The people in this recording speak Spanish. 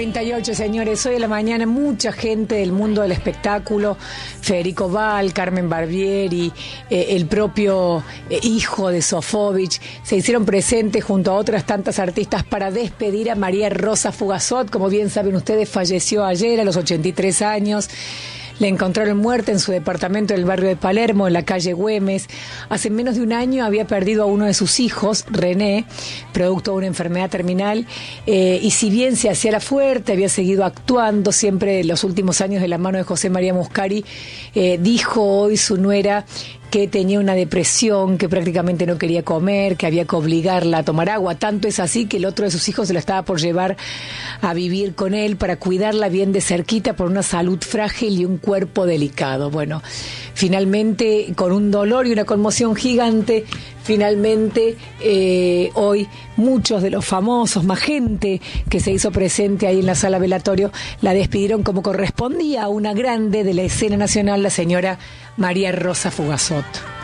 38, señores. Hoy a la mañana mucha gente del mundo del espectáculo, Federico Val, Carmen Barbieri, el propio hijo de Sofovich, se hicieron presentes junto a otras tantas artistas para despedir a María Rosa Fugazot. Como bien saben ustedes, falleció ayer a los 83 años. Le encontraron muerta en su departamento del barrio de Palermo, en la calle Güemes. Hace menos de un año había perdido a uno de sus hijos, René, producto de una enfermedad terminal. Y si bien se hacía la fuerte, había seguido actuando siempre en los últimos años de la mano de José María Muscari. Dijo hoy su nuera que tenía una depresión, que prácticamente no quería comer, que había que obligarla a tomar agua. Tanto es así que el otro de sus hijos se lo estaba por llevar a vivir con él para cuidarla bien de cerquita por una salud frágil y un cuerpo delicado. Bueno, finalmente, con un dolor y una conmoción gigante, finalmente hoy muchos de los famosos, más gente que se hizo presente ahí en la sala velatorio, la despidieron como correspondía a una grande de la escena nacional, la señora María Rosa Fugazot.